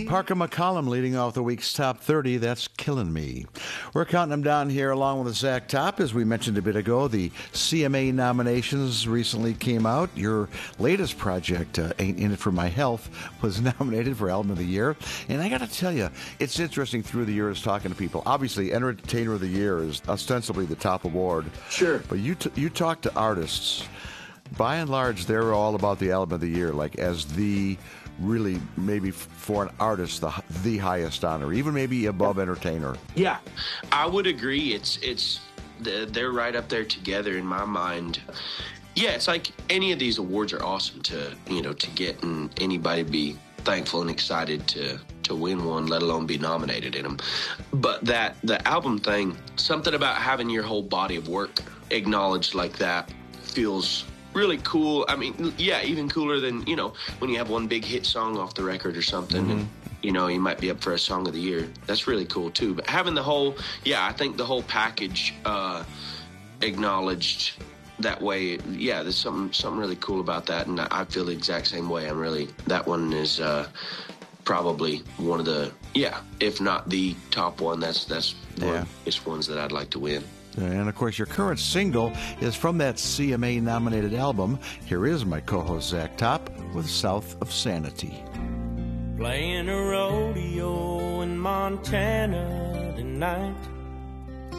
Parker McCollum leading off the week's top 30. That's Killing Me. We're counting them down here along with Zach Top. As we mentioned a bit ago, the CMA nominations recently came out. Your latest project, Ain't In It For My Health, was nominated for Album of the Year. And I got to tell you, it's interesting through the years talking to people. Obviously, Entertainer of the Year is ostensibly the top award. Sure. But you talk to artists. By and large, they're all about the Album of the Year, like as the really maybe for an artist the highest honor, even maybe above Entertainer. Yeah, I would agree. It's they're right up there together in my mind. Yeah, it's like any of these awards are awesome to get, and anybody be thankful and excited to win one, let alone be nominated in them. But the album thing, something about having your whole body of work acknowledged like that feels really cool. I mean, yeah, even cooler than, when you have one big hit song off the record or something, and, you might be up for a Song of the Year. That's really cool, too. But having I think the whole package acknowledged that way, yeah, there's something really cool about that, and I feel the exact same way. That one is probably one of the, if not the top one, that's one of the ones that I'd like to win. And, of course, your current single is from that CMA-nominated album. Here is my co-host, Zach Top, with South of Sanity. Playing a rodeo in Montana tonight.